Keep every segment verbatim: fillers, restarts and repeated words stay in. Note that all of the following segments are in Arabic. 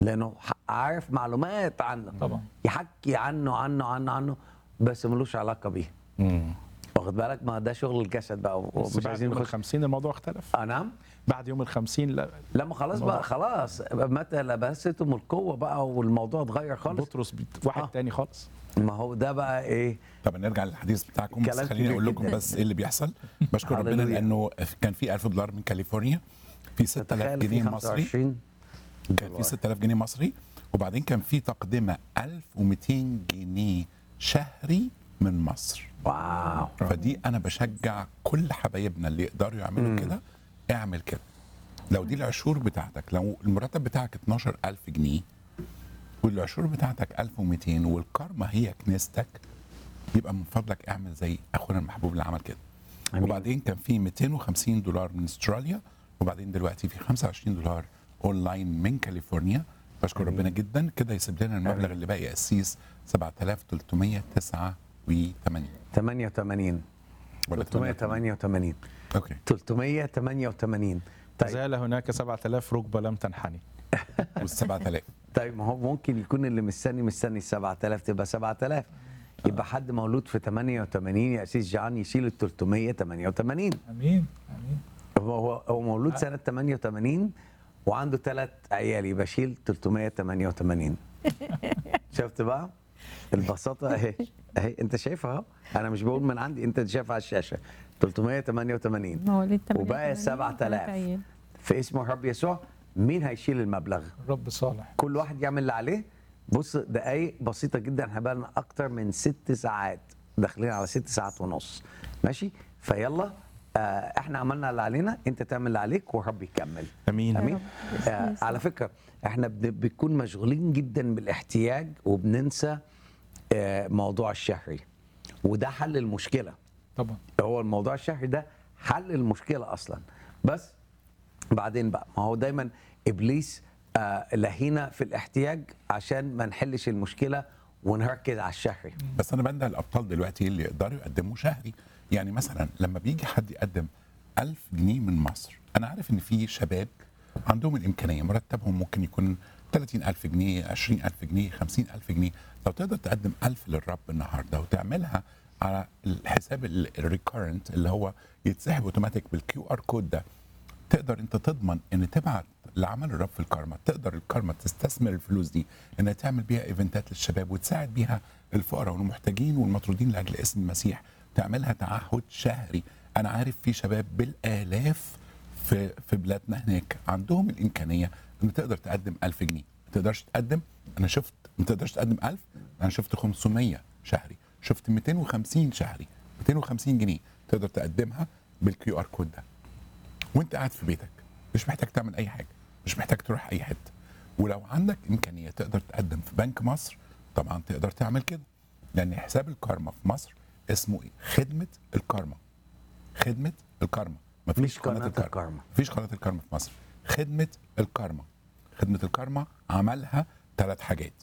لانه عارف معلومات عنه طبعا. يحكي عنه عنه عنه عنه بس ملوش علاقه بيه. امم واخد بالك؟ ما ده شغل الجسد بقى بس ومش بعد عايزين يوم نخش. الخمسين الموضوع اختلف. اه نعم. بعد يوم الخمسين لا لما خلاص الموضوع- بقى خلاص متى لبستهم القوه بقى والموضوع اتغير خالص. بطرس بيت- واحد آه. تاني خالص. ما هو ده بقى ايه؟ طب نرجع للحديث بتاعكم، بس كلام خليني كبير اقول لكم جداً. بس ايه اللي بيحصل. بشكر ربنا هللويا. لانه كان في ألف دولار من كاليفورنيا، في ستة آلاف تخيل في جنيه خمسة مصري، وعشرين كان في ستة آلاف جنيه مصري، وبعدين كان في تقدمه ألف ومئتين جنيه شهري من مصر. واو. فدي انا بشجع كل حبايبنا اللي يقدروا يعملوا كده، اعمل كده. لو دي العشور بتاعتك، لو المرتب بتاعك اتناشر ألف جنيه والعشور بتاعتك ألف ومئتين والكارما هي كنيستك، يبقى من فضلك اعمل زي اخونا المحبوب اللي عمل كده. أمين. وبعدين كان في مئتين وخمسين دولار من استراليا، وبعدين دلوقتي في خمسة وعشرين دولار اونلاين من كاليفورنيا. بشكر ربنا جدا. كده يسيب لنا المبلغ أمين. اللي باقي قسيس سبعة آلاف وثلاثمئة وتسعة وثمانين ثمانية وثمانين ولا ثلاثمئة وثمانية وثمانين اوكي. ثلاثمئة وثمانية وثمانين. طيب زال هناك سبعة آلاف ركبة لم تنحني. وال سبعة آلاف طيب ما هو ممكن يكون اللي مستني مستني ال سبعة آلاف تبقى سبعة آلاف، يبقى حد مولود في ثمانية وثمانين يا أسيس جان يشيل ال ثلاثمئة وثمانية وثمانين. امين امين. هو هو هو مولود سنة ثمانية وثمانين وعنده ثلاث عيال يبقى شيل ثلاثمئة وثمانية وثمانين. شفت بقى؟ البساطة اهي اهي انت شايفها اهو، انا مش بقول من عندي، انت شايفها على الشاشة ثلاثمئة وثمانية وثمانين مواليد ثمانية وباقي وثمانين سبعة آلاف. عيال. في اسم الرب يسوع مين هيشيل المبلغ؟ الرب صالح. كل واحد يعمل اللي عليه. بص دقايق بسيطه جدا، احنا بقى لنا اكتر من ست ساعات داخلين على ست ساعات ونص، ماشي؟ فيلا آه احنا عملنا اللي علينا، انت تعمل اللي عليك والرب يكمل. امين امين. آه على فكره احنا بن- بنكون مشغولين جدا بالاحتياج وبننسى آه موضوع الشهري، وده حل المشكله. طبعا. هو الموضوع الشهري ده حل المشكله اصلا، بس بعدين بقى ما هو دايما ابليس آه لهينا في الاحتياج عشان ما نحلش المشكله ونركز على الشهري. بس انا بندى الابطال دلوقتي اللي يقدروا يقدموا شهري. يعني مثلا لما بيجي حد يقدم ألف جنيه من مصر، انا عارف ان في شباب عندهم الامكانيه مرتبهم ممكن يكون ثلاثين ألف جنيه، عشرين ألف جنيه، خمسين ألف جنيه. لو تقدر تقدم ألف للرب النهارده وتعملها على الحساب الريكورنت اللي هو يتسحب اوتوماتيك بالكيو ار كود ده، تقدر انت تضمن ان تبعت لعمل الرب في الكارما. تقدر الكارما تستثمر الفلوس دي انها تعمل بيها ايفنتات للشباب وتساعد بيها الفقراء والمحتاجين والمطرودين لاجل اسم المسيح. تعملها تعهد شهري. انا عارف في شباب بالالاف في في بلادنا هناك عندهم الامكانيه ان تقدر تقدم ألف جنيه. ما تقدرش تقدم، انا شفت ما تقدرش تقدم ألف، انا شفت خمسمئة شهري، شفت مئتين وخمسين شهري، مئتين وخمسين جنيه تقدر تقدمها بالكيو ار كود ده وانت قاعد في بيتك، مش محتاج تعمل اي حاجه، مش محتاج تروح اي حته. ولو عندك امكانيه تقدر تقدم في بنك مصر، طبعا تقدر تعمل كده، لان حساب الكارما في مصر اسمه ايه؟ خدمه الكارما. خدمه الكارما، مفيش مش قناة الكارما. مفيش قناه الكارما في مصر. خدمه الكارما. خدمه الكارما عملها ثلاث حاجات: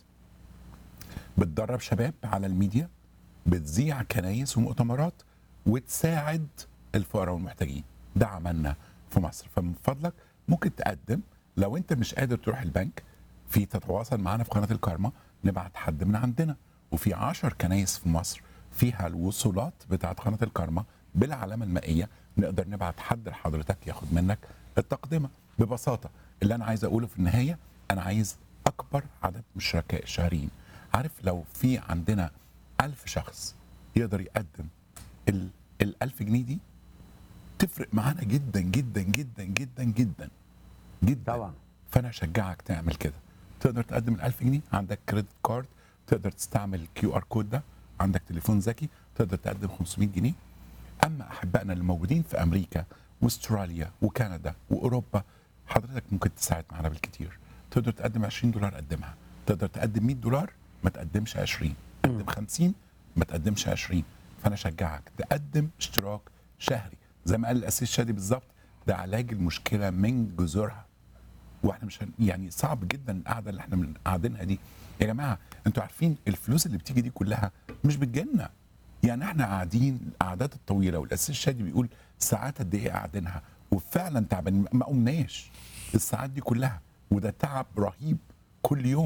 بتدرب شباب على الميديا، بتذيع كنايس ومؤتمرات، وتساعد الفقراء والمحتاجين. ده عملنا في مصر. فمن فضلك ممكن تقدم. لو انت مش قادر تروح البنك، في تتواصل معنا في قناه الكارما، نبعت حد من عندنا. وفي عشر كنايس في مصر فيها الوصولات بتاعت قناه الكارما بالعلامه المائيه، نقدر نبعت حد لحضرتك ياخد منك التقدمه. ببساطه اللي انا عايز اقوله في النهايه، انا عايز اكبر عدد من الشركاء الشهريين. عارف لو في عندنا ألف شخص يقدر يقدم ال الألف جنيه دي، تفرق معانا جدا جدا جدا جدا جدا جدا. طبعا. فانا اشجعك تعمل كده. تقدر تقدم الألف جنيه، عندك كريدت كارد تقدر تستعمل الكيو ار كود ده، عندك تليفون ذكي تقدر تقدم خمسمئة جنيه. اما احبائنا اللي موجودين في امريكا واستراليا وكندا واوروبا، حضرتك ممكن تساعد معانا بالكتير. تقدر تقدم عشرين دولار قدمها، تقدر تقدم مئة دولار ما تقدمش عشرين، قدم خمسين ما تقدمش عشرين. فانا اشجعك تقدم اشتراك شهري زي ما قال الاسيس شادي بالظبط، ده علاج المشكله من جذورها. واحنا مش هن... يعني صعب جدا القعده اللي احنا من قاعدينها دي. يا جماعه انتوا عارفين الفلوس اللي بتيجي دي كلها مش بتجيلنا. يعني احنا قاعدين القعدات الطويله، والاسيس شادي بيقول ساعات قد ايه قاعدينها وفعلا تعبانين، ما قمناش الساعات دي كلها، وده تعب رهيب كل يوم